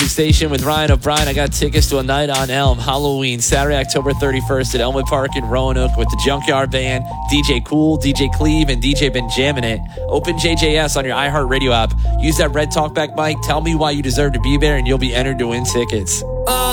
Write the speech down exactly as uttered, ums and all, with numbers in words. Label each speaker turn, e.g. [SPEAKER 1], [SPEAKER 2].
[SPEAKER 1] Music Station with Ryan O'Brien. I got tickets to a night on Elm, Halloween, Saturday, October thirty-first at Elmwood Park in Roanoke with the Junkyard Band, D J Cool, D J Cleve, and D J Benjamin It. Open J J S on your iHeartRadio app. Use that red talkback mic. Tell me why you deserve to be there, and you'll be entered to win tickets.